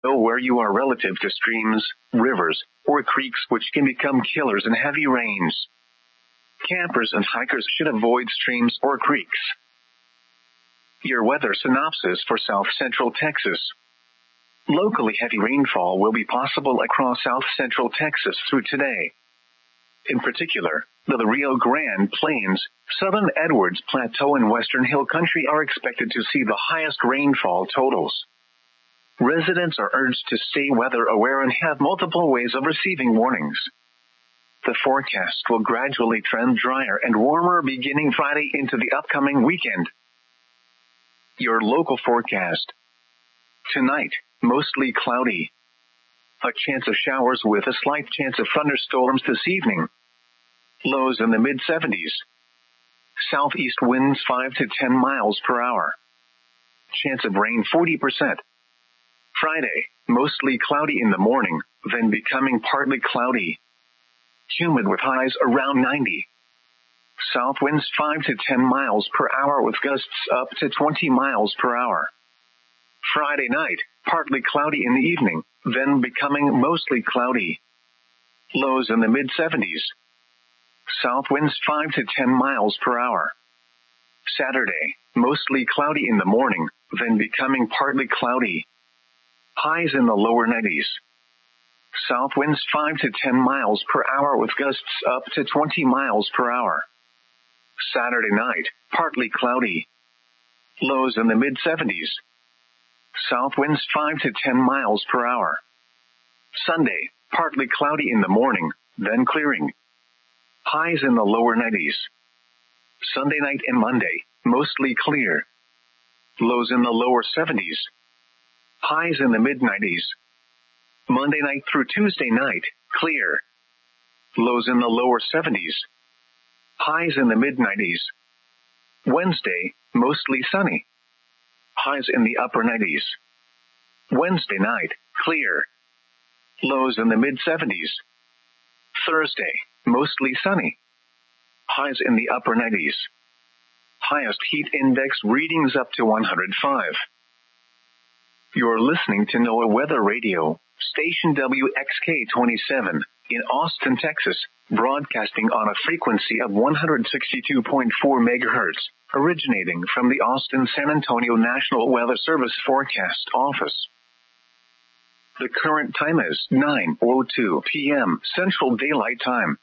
Know where you are relative to streams, rivers, or creeks which can become killers in heavy rains. Campers and hikers should avoid streams or creeks. Your weather synopsis for South Central Texas. Locally heavy rainfall will be possible across South Central Texas through today. In particular, the Rio Grande Plains, Southern Edwards Plateau and Western Hill Country are expected to see the highest rainfall totals. Residents are urged to stay weather aware and have multiple ways of receiving warnings. The forecast will gradually trend drier and warmer beginning Friday into the upcoming weekend. Your local forecast. Tonight, mostly cloudy. A chance of showers with a slight chance of thunderstorms this evening. Lows in the mid-70s. Southeast winds 5 to 10 miles per hour. Chance of rain 40%. Friday, mostly cloudy in the morning, then becoming partly cloudy. Humid with highs around 90. South winds 5 to 10 miles per hour with gusts up to 20 miles per hour. Friday night, partly cloudy in the evening, then becoming mostly cloudy. Lows in the mid-70s. South winds 5 to 10 miles per hour. Saturday, mostly cloudy in the morning, then becoming partly cloudy. Highs in the lower 90s. South winds 5 to 10 miles per hour with gusts up to 20 miles per hour. Saturday night, partly cloudy. Lows in the mid-70s. South winds 5 to 10 miles per hour. Sunday, partly cloudy in the morning, then clearing. Highs in the lower 90s. Sunday night and Monday, mostly clear. Lows in the lower 70s. Highs in the mid-90s. Monday night through Tuesday night, clear. Lows in the lower 70s. Highs in the mid-90s. Wednesday, mostly sunny. Highs in the upper 90s. Wednesday night, clear. Lows in the mid-70s. Thursday, mostly sunny. Highs in the upper 90s. Highest heat index readings up to 105. You're listening to NOAA Weather Radio, station WXK-27, in Austin, Texas, broadcasting on a frequency of 162.4 megahertz, originating from the Austin-San Antonio National Weather Service Forecast Office. The current time is 9:02 p.m. Central Daylight Time.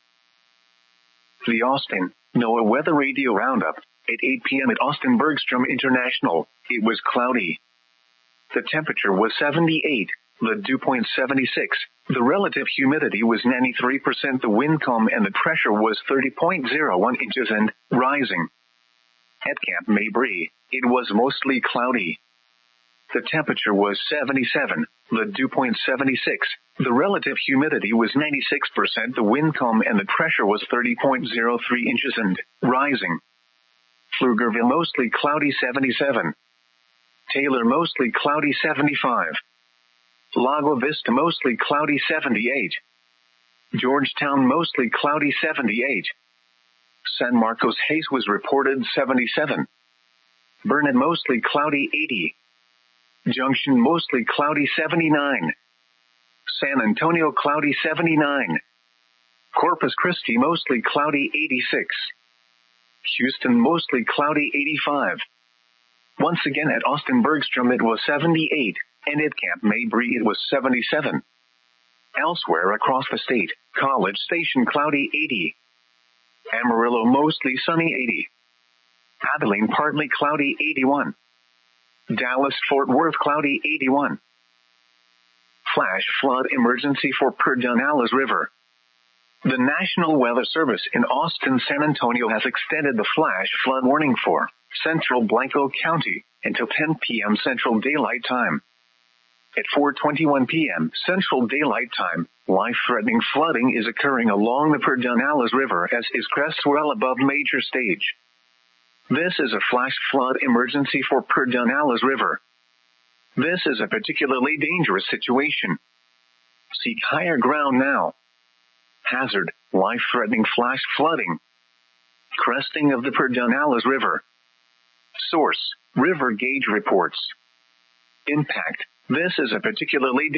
The Austin NOAA Weather Radio Roundup, at 8 p.m. at Austin Bergstrom International. It was cloudy. The temperature was 78, the dew point 76, the relative humidity was 93%, the wind calm and the pressure was 30.01 inches and rising. At Camp Mabry, it was mostly cloudy. The temperature was 77, the dew point 76, the relative humidity was 96%, the wind calm and the pressure was 30.03 inches and rising. Pflugerville mostly cloudy 77. Taylor mostly cloudy 75. Lago Vista mostly cloudy 78. Georgetown mostly cloudy 78. San Marcos Hayes was reported 77. Burnett mostly cloudy 80. Junction mostly cloudy 79. San Antonio cloudy 79. Corpus Christi mostly cloudy 86. Houston mostly cloudy 85. Once again at Austin Bergstrom it was 78, and at Camp Mabry it was 77. Elsewhere across the state, College Station cloudy 80. Amarillo mostly sunny 80. Abilene partly cloudy 81. Dallas-Fort Worth cloudy 81. Flash flood emergency for Pedernales River. The National Weather Service in Austin-San Antonio has extended the flash flood warning for Central Blanco County until 10 p.m. Central Daylight Time. At 4:21 p.m. Central Daylight Time, life-threatening flooding is occurring along the Pedernales River as is crests well above major stage. This is a flash flood emergency for Pedernales River. This is a particularly dangerous situation. Seek higher ground now. Hazard, life-threatening flash flooding. Cresting of the Pedernales River. Source, river gauge reports. Impact, This is a particularly